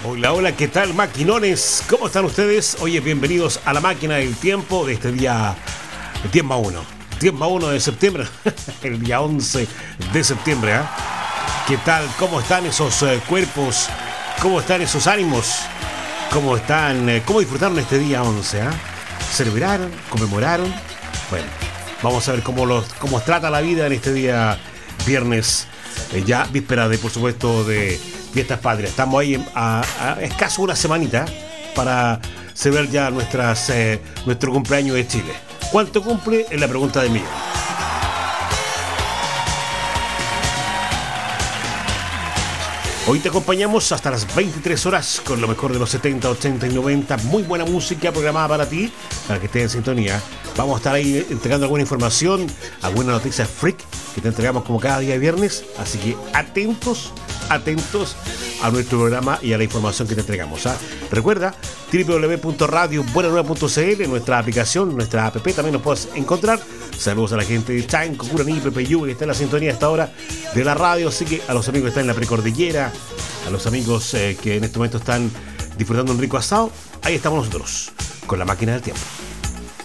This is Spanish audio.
Hola, hola, ¿qué tal, maquinones? ¿Cómo están ustedes? Oye, bienvenidos a la máquina del tiempo de este día 10-1. 10-1 de septiembre, el día 11 de septiembre, ¿eh? ¿Qué tal? ¿Cómo están esos cuerpos? ¿Cómo están esos ánimos? ¿Cómo están? ¿Cómo disfrutaron este día 11? ¿Celebraron? ¿Conmemoraron? Bueno, vamos a ver cómo os trata la vida en este día viernes, ya víspera de, por supuesto, de Fiestas Patrias. Estamos ahí a escaso una semanita para celebrar ya nuestro cumpleaños de Chile. ¿Cuánto cumple? Es la pregunta del millón. Hoy te acompañamos hasta las 23 horas con lo mejor de los 70, 80 y 90. Muy buena música programada para ti, para que estés en sintonía. Vamos a estar ahí entregando alguna información, alguna noticia freak que te entregamos como cada día de viernes. Así que atentos a nuestro programa y a la información que te entregamos. Recuerda, www.radiobuenanueva.cl, nuestra aplicación, nuestra app, también nos puedes encontrar. Saludos a la gente de Chanco, Curaní, Pepeyú, que está en la sintonía a esta hora de la radio. Así que a los amigos que están en la precordillera, a los amigos que en este momento están disfrutando un rico asado, ahí estamos nosotros, con la máquina del tiempo.